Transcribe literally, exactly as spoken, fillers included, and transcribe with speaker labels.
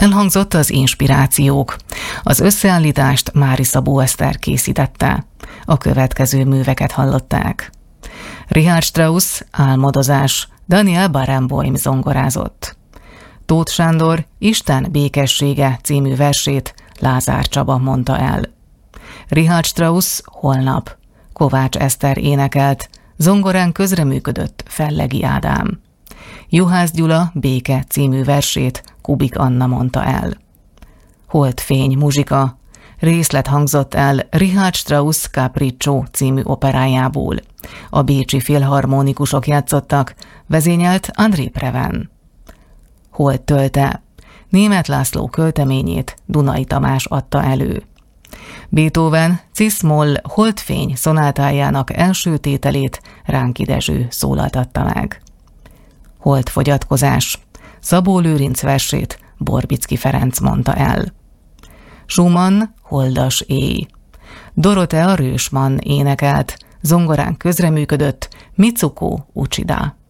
Speaker 1: Elhangzott az inspirációk. Az összeállítást Mári Szabó Eszter készítette. A következő műveket hallották. Richard Strauss, Álmodozás, Daniel Barenboim zongorázott. Tóth Sándor, Isten békessége című versét Lázár Csaba mondta el. Richard Strauss, Holnap, Kovács Eszter énekelt, zongorán közreműködött Fellegi Ádám. Juhász Gyula, Béke című versét Kubik Anna mondta el. Holdfény muzsika, részlet hangzott el Richard Strauss Capriccio című operájából. A bécsi filharmonikusok játszottak, vezényelt André Preven. Hold tölte, Németh László költeményét Dunai Tamás adta elő. Beethoven Cis-moll Holdfény szonátájának első tételét Ránki Dezső szólaltatta meg. Holdfogyatkozás, Szabó Lőrinc versét Borbicki Ferenc mondta el. Schumann, Holdas éj. Dorothea Rősmann énekelt, zongorán közreműködött Mitsuko Uchida.